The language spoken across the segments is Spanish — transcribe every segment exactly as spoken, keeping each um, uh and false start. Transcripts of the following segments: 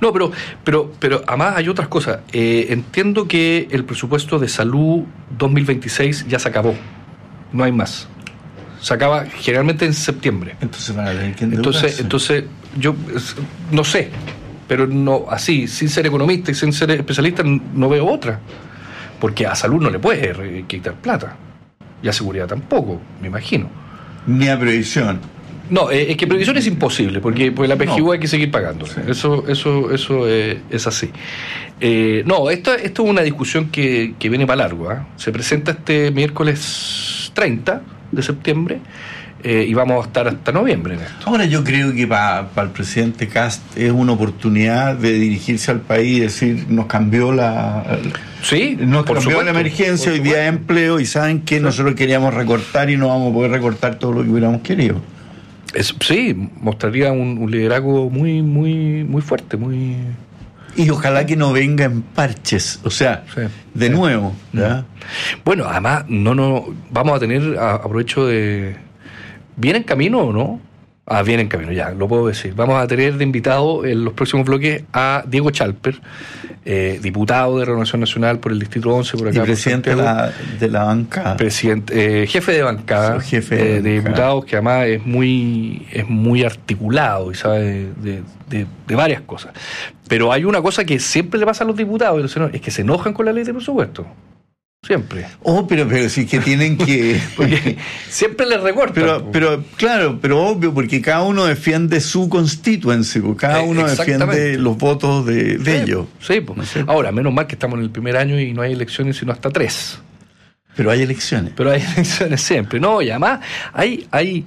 No, pero, pero, pero además hay otras cosas. Eh, entiendo que el presupuesto de salud dos mil veintiséis ya se acabó. No hay más. Se acaba generalmente en septiembre. Entonces van a tener que endeudarse. Entonces, entonces yo no sé, pero no así, sin ser economista y sin ser especialista, no veo otra. Porque a salud no le puedes quitar plata. Y a seguridad tampoco, me imagino. Ni a previsión. No, eh, es que previsión es imposible, porque pues la P G U no. hay que seguir pagando. Sí. Eso eso eso eh, es así. Eh, no, esto, esto es una discusión que, que viene para largo. ¿eh? Se presenta este miércoles treinta de septiembre eh, y vamos a estar hasta noviembre en esto. Ahora yo creo que para pa el presidente Kast es una oportunidad de dirigirse al país y decir, nos cambió la... Sí, nos por cambió supuesto, la emergencia, hoy día de empleo, y saben que sí. nosotros queríamos recortar y no vamos a poder recortar todo lo que hubiéramos querido. Es, sí, mostraría un, un liderazgo muy, muy, muy fuerte, muy... Y ojalá que no venga en parches, o sea, sí, de sí. nuevo. ¿ya? Bueno, además, no, no, vamos a tener, a, aprovecho de... ¿Viene en camino o no? Ah, viene en camino, ya, lo puedo decir. Vamos a tener de invitado en los próximos bloques a Diego Chalper, eh, diputado de Renovación Nacional por el Distrito once, por acá. Y presidente de la, de la bancada. Presidente, eh, jefe de bancada, sí, jefe de, de, bancada. de diputados, que además es muy, es muy articulado y sabe de, de, de, de varias cosas. Pero hay una cosa que siempre le pasa a los diputados, es que se enojan con la ley de presupuesto. Siempre. Oh, pero, pero sí que tienen que... porque siempre les recortan. Pero, pero, claro, pero obvio, porque cada uno defiende su constituency, cada uno defiende los votos de, de sí, ellos. Sí, pues. ¿No es cierto? Ahora, menos mal que estamos en el primer año y no hay elecciones sino hasta tres. Pero hay elecciones. Pero hay elecciones siempre. No, y además hay... hay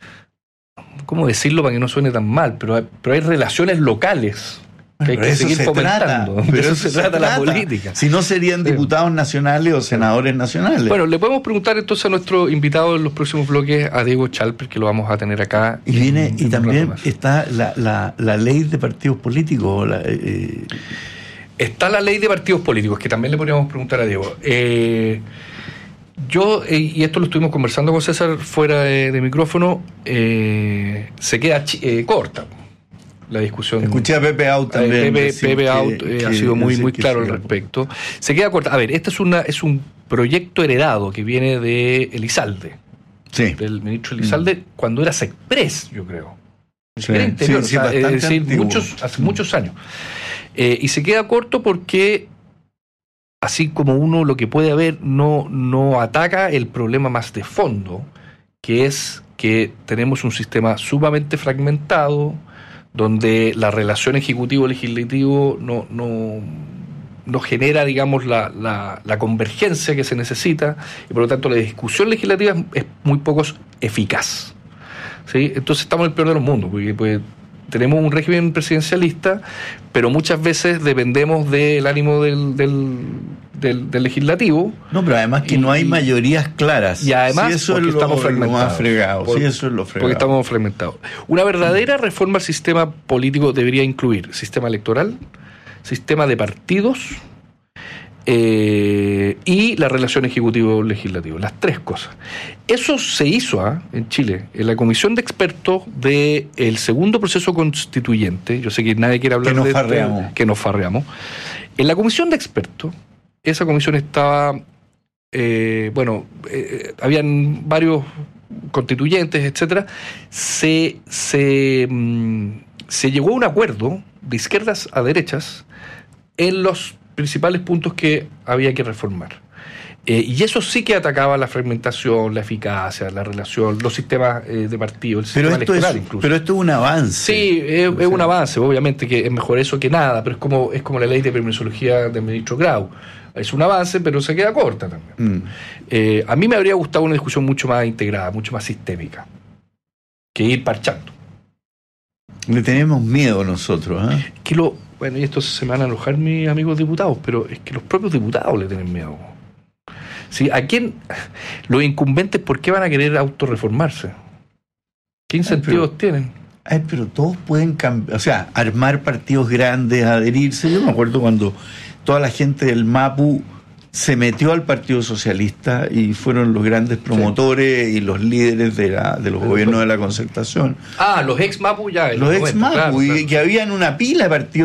¿cómo decirlo para que no suene tan mal? Pero hay, pero hay relaciones locales que hay que seguir fomentando. Trata, pero eso se, se trata la política. Si no serían sí. diputados nacionales o senadores nacionales. Bueno, le podemos preguntar entonces a nuestro invitado en los próximos bloques, a Diego Chalper, que lo vamos a tener acá. Y viene y también está la, la, la ley de partidos políticos. La, eh, está la ley de partidos políticos, que también le podríamos preguntar a Diego. Eh, yo, eh, y esto lo estuvimos conversando con César fuera de, de micrófono, eh, se queda eh, corta la discusión. Escuché a Pepe Out también. Pepe, Pepe Out eh, ha sido muy, muy claro al respecto. Se queda corta. A ver, este es una es un proyecto heredado que viene de Elizalde. Sí. Del ministro Elizalde, mm. cuando era Sexpress, yo creo. Sí, interior, sí, sí, o sea, es decir, antiguo. muchos, hace mm. muchos años. Eh, y se queda corto porque, así como uno lo que puede haber, no, no ataca el problema más de fondo, que es que tenemos un sistema sumamente fragmentado, donde la relación ejecutivo-legislativo no, no, no genera, digamos, la, la, la convergencia que se necesita, y por lo tanto la discusión legislativa es muy poco eficaz. ¿Sí? Entonces estamos en el peor de los mundos, porque pues, tenemos un régimen presidencialista, pero muchas veces dependemos del ánimo del, del, del, del legislativo. No, pero además que y, no hay mayorías claras. Y además sí, eso porque es lo, estamos fragmentados. Lo más fregado. Por, sí, eso es lo fregado. Porque estamos fragmentados. Una verdadera reforma al sistema político debería incluir sistema electoral, sistema de partidos eh, y la relación ejecutivo-legislativo. Las tres cosas. Eso se hizo ¿eh? en Chile, en la comisión de expertos del segundo proceso constituyente. Yo sé que nadie quiere hablar que nos de farreamos. Este, que nos farreamos. En la comisión de expertos, esa comisión estaba, eh, bueno, eh, habían varios constituyentes, etcétera. Se, se, mm, se llegó a un acuerdo de izquierdas a derechas en los principales puntos que había que reformar. Eh, y eso sí que atacaba la fragmentación, la eficacia, la relación, los sistemas eh, de partido, el pero sistema esto electoral es, incluso. Pero esto es un avance. Sí, es, es un avance, obviamente que es mejor eso que nada, pero es como, es como la ley de permisología del ministro Grau. Es un avance, pero se queda corta también. Mm. Eh, a mí me habría gustado una discusión mucho más integrada, mucho más sistémica, que ir parchando. Le tenemos miedo nosotros, ¿eh? Que lo, bueno, y esto se me van a enojar mis amigos diputados, pero es que los propios diputados le tienen miedo. ¿Sí? ¿A quién? Los incumbentes, ¿por qué van a querer autorreformarse? ¿Qué incentivos ay, pero, tienen? Ay, pero todos pueden cambiar, o sea, armar partidos grandes, adherirse. Yo me acuerdo cuando toda la gente del MAPU se metió al Partido Socialista y fueron los grandes promotores sí. y los líderes de, la, de los gobiernos de la Concertación. Ah, los ex MAPU ya. Los ex MAPU, claro, y claro. que habían una pila de partidos